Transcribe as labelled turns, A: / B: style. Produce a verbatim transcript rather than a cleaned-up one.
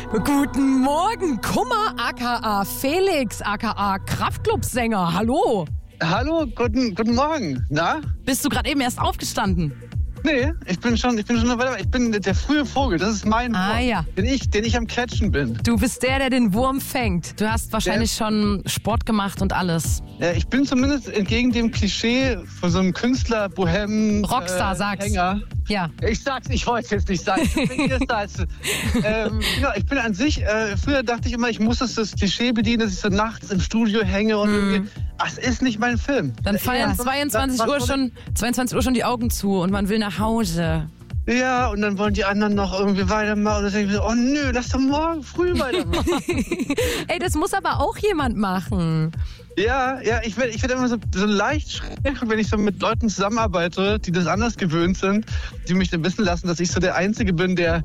A: Guten Morgen, Kummer aka Felix aka Kraftclub-Sänger. Hallo.
B: Hallo, guten, guten Morgen. Na?
A: Bist du gerade eben erst aufgestanden?
B: Nee, ich bin schon, ich bin schon weiter. Ich bin der frühe Vogel. Das ist mein
A: Ah,
B: Wurm,
A: ja.
B: den ich, den ich am Catchen bin.
A: Du bist der, der den Wurm fängt. Du hast wahrscheinlich schon Sport gemacht und alles.
B: Ja, ich bin zumindest entgegen dem Klischee von so einem Künstler, Bohem,
A: Rockstar,
B: äh,
A: sag's.
B: Hänger.
A: Ja.
B: Ich sag's, ich wollte es jetzt nicht sagen. Ich bin, hier als, ähm, ja, ich bin an sich, äh, früher dachte ich immer, ich muss das, das Klischee bedienen, dass ich so nachts im Studio hänge und
A: Mhm.
B: irgendwie, ach, es ist nicht mein Film.
A: Dann feiern
B: Ja,
A: zweiundzwanzig
B: was-
A: Uhr
B: was-
A: schon, zweiundzwanzig Uhr schon die Augen zu und man will nach Hause.
B: Ja, und dann wollen die anderen noch irgendwie weitermachen. Und dann denke ich so, oh nö, lass doch morgen früh weitermachen.
A: Ey, das muss aber auch jemand machen.
B: Ja, ja, ich werde ich werd immer so, so leicht schräg, wenn ich so mit Leuten zusammenarbeite, die das anders gewöhnt sind, die mich dann wissen lassen, dass ich so der Einzige bin, der